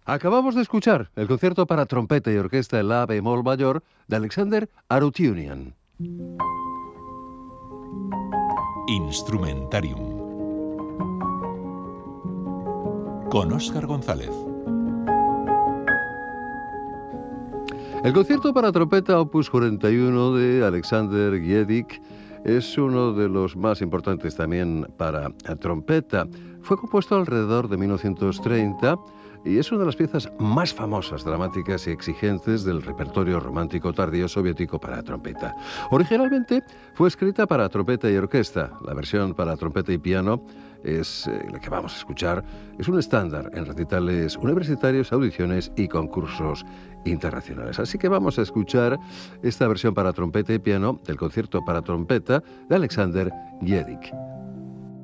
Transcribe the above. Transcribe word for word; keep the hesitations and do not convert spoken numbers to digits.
Acabamos de escuchar el concierto para trompeta y orquesta en la bemol mayor de Alexander Arutyunian. Instrumentarium con Óscar González. El concierto para trompeta opus cuarenta y uno de Alexander Giedik es uno de los más importantes también para trompeta. Fue compuesto alrededor de mil novecientos treinta y es una de las piezas más famosas, dramáticas y exigentes del repertorio romántico tardío soviético para trompeta. Originalmente fue escrita para trompeta y orquesta. La versión para trompeta y piano es eh, la que vamos a escuchar. Es un estándar en recitales universitarios, audiciones y concursos internacionales. Así que vamos a escuchar esta versión para trompeta y piano del concierto para trompeta de Alexander Giedik.